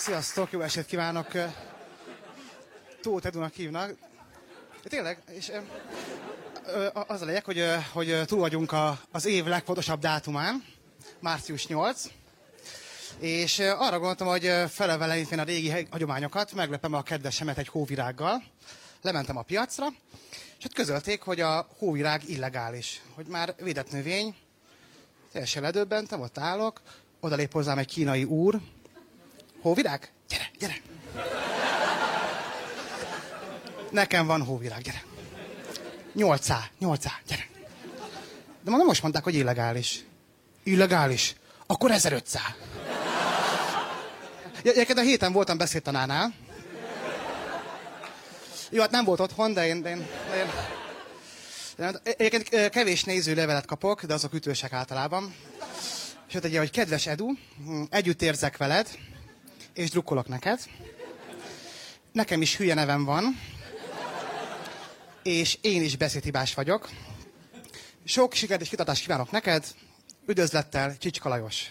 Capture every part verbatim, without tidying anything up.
Sziasztok, jó estét kívánok! Tóth Edunak hívnak. Tényleg, és az a lényeg, hogy, hogy túl vagyunk a, az év legfontosabb dátumán, március nyolcadika, és arra gondoltam, hogy felevelenítve a régi hagyományokat, meglepem a kedvesemet egy hóvirággal. Lementem a piacra, és ott közölték, hogy a hóvirág illegális, hogy már védett növény. Teljesen ledöbbentem, ott állok, odalép hozzám egy kínai úr. Hóvirág? Gyere, gyere! Nekem van hóvirág, gyere! Nyolcá, nyolcá, gyere! De ma most mondták, hogy illegális. Illegális? Akkor ezerötszáz. Egyébként a héten voltam beszédtanárnál. Jó, hát nem volt otthon, de én... De én, de én egyébként kevés nézőlevelet kapok, de azok ütősek általában. És ott egy, hogy kedves Edu, együtt érzek veled, és drukkolok neked. Nekem is hülye nevem van, és én is beszédhibás vagyok. Sok sikert és kitatást kívánok neked, üdvözlettel, Csicska Lajos.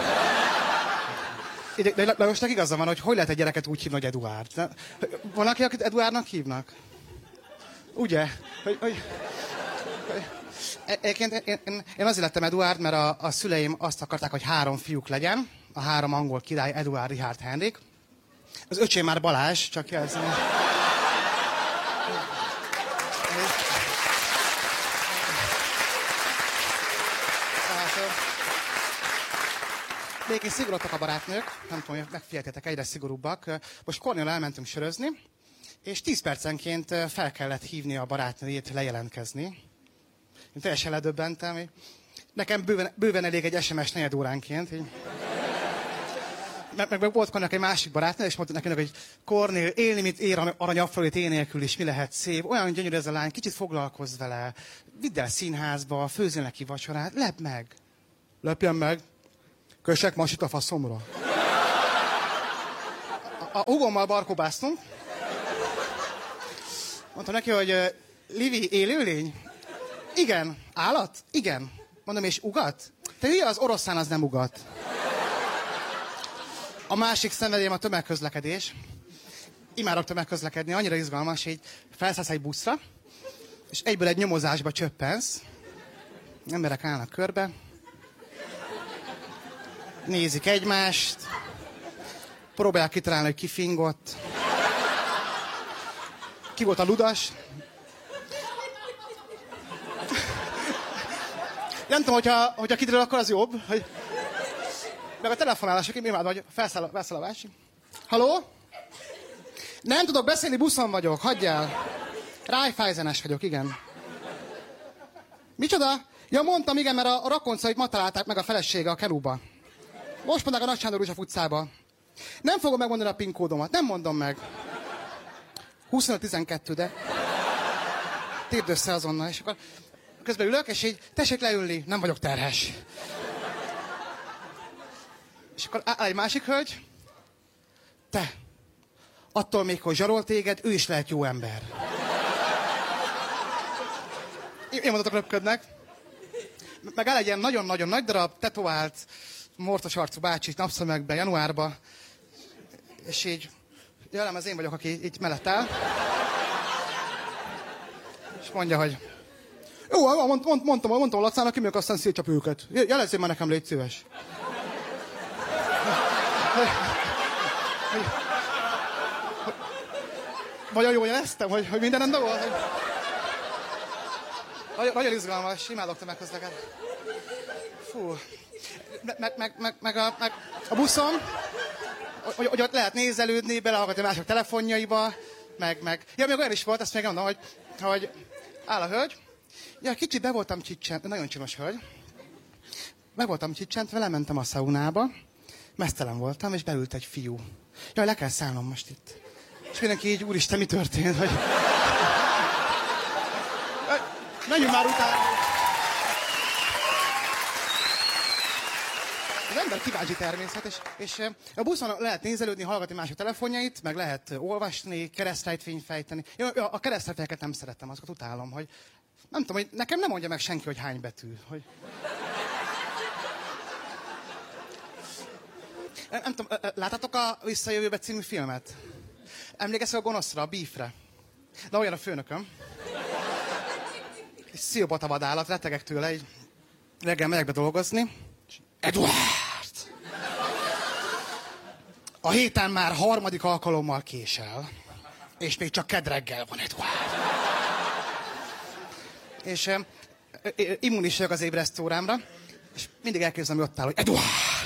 De Lajosnak igaza van, hogy hogy lehet egy gyereket úgy hívni, hogy Eduárd. Van, aki, akit Eduárdnak hívnak? Ugye? Hogy, hogy, hogy... Egyébként én, én, én azért lettem Eduárd, mert a, a szüleim azt akarták, hogy három fiúk legyen. A három angol király, Eduárd, Richard, Henrik. Az öcsém már Balázs, csak jelzem. Még szigorodtak a barátnők, nem tudom, hogy megfigyeltétek, egyre szigorúbbak. Most Kornél elmentünk sörözni, és tíz percenként fel kellett hívni a barátnőjét lejelentkezni. Én teljesen ledöbbentem. Nekem bőven, bőven elég egy es em es negyed óránként. Meg, meg volt Kornélnak egy másik barátnő, és mondta nekem, hogy Kornél, élni, mint ér aranyafölét én nélkül is, mi lehet szép. Olyan gyönyörű ez a lány, kicsit foglalkozz vele. Vidd el színházba, főzzél neki vacsorát, lep meg. Lepjen meg. Kössek masit a faszomra. A, a húgommal barkóbáztunk. Mondtam neki, hogy Livi, élőlény? Igen. Állat? Igen. Mondom, és ugat? Te hülye, az oroszlán az nem ugat. A másik szenvedélyem a tömegközlekedés. Imádok tömegközlekedni, annyira izgalmas, hogy felszállsz egy buszra, és egyből egy nyomozásba csöppensz. Emberek állnak körbe. Nézik egymást. Próbálják kitalálni, hogy ki fingott. Ki volt a ludas. Nem tudom, hogyha, hogyha kiderül, akkor az jobb. Hogy... Meg a telefonálások, én imádom, hogy felszáll, felszáll a másik. Halló? Nem tudok beszélni, buszon vagyok, hagyjál. Raiffeisenes vagyok, igen. Micsoda? Ja, mondtam, igen, mert a, a rakoncait ma találták meg a felesége a Keluba. Most mondták a Nagy Sándor József utcába. Nem fogom megmondani a PIN kódomat, nem mondom meg. huszonöt tizenkettő, de... Tépd össze azonnal, és akkor közben ülök, és így, tessék leülni, nem vagyok terhes. És akkor áll egy másik hölgy. Te, attól még, hogy zsarol téged, ő is lehet jó ember. Én mondatok röpködnek. Meg áll egy ilyen nagyon-nagyon nagy darab, tetovált, mortos arcú bácsi napszemekben, januárban. És így, jelen az én vagyok, aki így mellett áll. És mondja, hogy jó, mond, mond, mondtam, mondtam a Lacának, kimegyek, aztán szétcsap őket. Jelezzél már nekem, légy szíves. Vagy jól jeleztem, hogy, hogy minden rendben volt? Hogy... Nagyon, nagyon izgalmas, imádok tömegközlekedni. Fú. Meg, meg, meg, meg, a, meg a buszon, hogy, hogy ott lehet nézelődni, belehallgatni mások telefonjaiba, meg, meg... Ja, még olyan is volt, ezt még mondom, hogy, hogy áll a hölgy. Ja, kicsit be voltam csicsent, nagyon csinos hölgy. Be voltam csicsentve, lementem a szaunába, mesztelen voltam, és beült egy fiú. Jaj, le kell szállnom most itt. És mindenki így, úristen, mi történt? Hogy... Menjünk már utána. Az ember kíváncsi természet, és, és a buszon lehet nézelődni, hallgatni mások telefonjait, meg lehet olvasni, keresztrejtvényt fejteni. Én a keresztrejtvényeket nem szeretem, azokat utálom, hogy nem tudom, hogy nekem nem mondja meg senki, hogy hány betű. Hogy... Nem, nem tudom, láttátok a Visszajövőbe című filmet? Emlékeztek a gonoszra, a Beefre? Na, olyan a főnököm. Egy sziopata vadállat, rettegek tőle, így reggel megyek be dolgozni. Eduard! A héten már harmadik alkalommal késel, és még csak kedd reggel van, Eduard. És eh, immunis vagyok az ébresztórámra, és mindig elképzelem, hogy ott áll, hogy Eduard!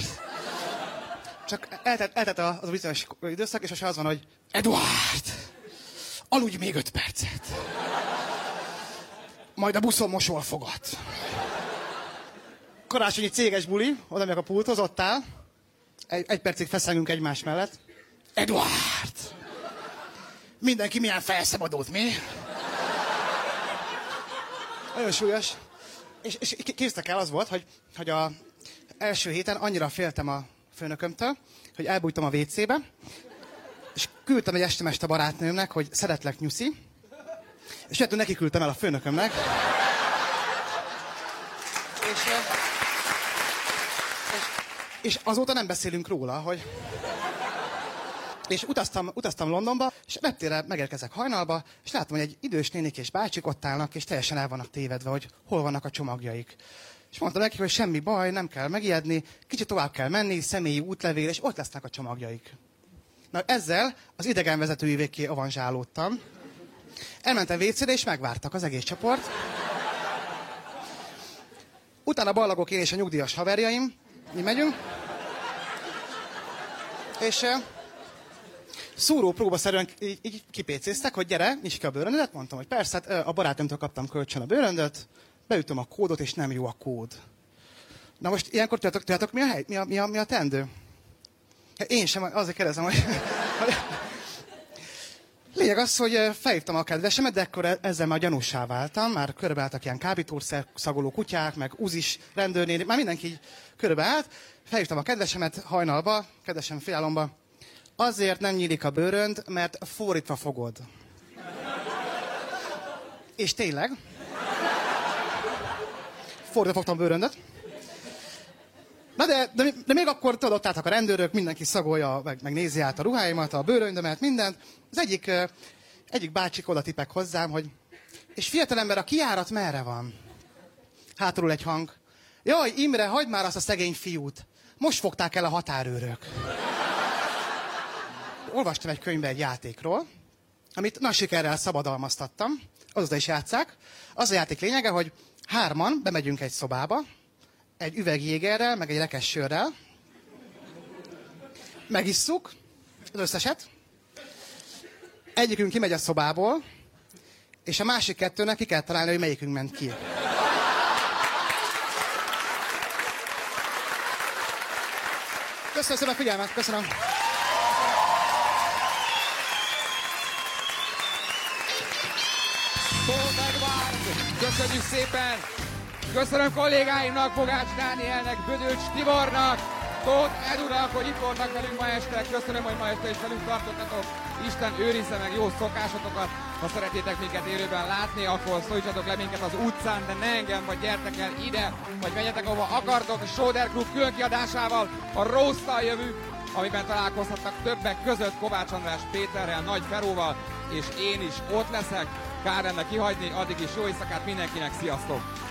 Csak eltett, eltett az a bizonyos időszak, és most az van, hogy Eduard! Aludj még öt percet. Majd a buszon mosol fogad. Karácsonyi céges buli, oda megyek a pulthoz, ott áll. Egy, egy percig feszengünk egymás mellett. Eduard! Mindenki milyen felszabadult, mi? Nagyon súlyos. És, és képztek el, az volt, hogy, hogy a első héten annyira féltem a főnökömtől, hogy elbújtam a vécébe, és küldtem egy es em est a barátnőmnek, hogy szeretlek, nyuszi, és miatt neki küldtem el a főnökömnek. És, és, és azóta nem beszélünk róla, hogy... És utaztam, utaztam Londonba, és reptérre megérkezek hajnalba, és látom, hogy egy idős nénik és bácsik ott állnak, és teljesen el vannak tévedve, hogy hol vannak a csomagjaik. És mondtam nekik, hogy semmi baj, nem kell megijedni, kicsit tovább kell menni, személyi útlevél, és ott lesznek a csomagjaik. Na ezzel az idegenvezetői végké avanzsálódtam. Elmentem vécére, és megvártak az egész csoport. Utána ballagok én és a nyugdíjas haverjaim, mi megyünk. És uh, szúró próbaszerűen így, így kipécéztek, hogy gyere, nyisd ki a bőröndöt. Mondtam, hogy persze, hát a barátomtól kaptam kölcsön a bőröndöt, beütöm a kódot, és nem jó a kód. Na most ilyenkor tudjátok, tudjátok mi a hely, mi a, mi a, mi a teendő? Én sem, azért kérdezem, hogy... Lényeg az, hogy felhívtam a kedvesemet, de akkor ezzel már gyanúsá váltam, már körbeálltak ilyen kábítószer szagoló kutyák, meg uzis rendőrnéni, már mindenki így körbeállt. Felhívtam a kedvesemet hajnalba, kedvesem fiálomba. Azért nem nyílik a bőrönd, mert fordítva fogod. És tényleg, fordítva fogtam a bőröndöt. Na de, de, de még akkor tudod, ott álltak a rendőrök, mindenki szagolja, meg, meg nézi át a ruháimat, a bőröndömet, mindent. Az egyik, egyik bácsik oda tipek hozzám, hogy és fiatalember, a kijárat merre van? Hátul egy hang. Jaj, Imre, hagyd már azt a szegény fiút. Most fogták el a határőrök. Olvastam egy könyvbe egy játékról, amit nagy sikerrel szabadalmaztattam, azóta is játsszák. Az a játék lényege, hogy hárman bemegyünk egy szobába, egy üveg jégerrel, meg egy rekesz sörrel. Megisszuk az összeset. Egyikünk kimegy a szobából, és a másik kettőnek ki kell találni, hogy melyikünk ment ki. Köszönöm szépen a figyelmet, köszönöm. Köszönjük szépen! Köszönöm kollégáimnak, Pogács Dánielnek, Bödöcs Tibornak, Tóth Edunak, hogy itt voltak velünk ma este. Köszönöm, hogy ma este is velünk tartottatok. Isten őrizze meg jó szokásotokat. Ha szeretnétek minket élőben látni, akkor szólítsatok le minket az utcán, de ne engem, vagy gyertek el ide, vagy menjetek ahova akartok. A Soder Klub külön kiadásával, a Roast-tal jövünk, amiben találkozhatnak többek között Kovács András Péterrel, Nagy Feróval, és én is ott leszek. Kár lenne kihagyni, addig is jó éjszakát mindenkinek, sziasztok!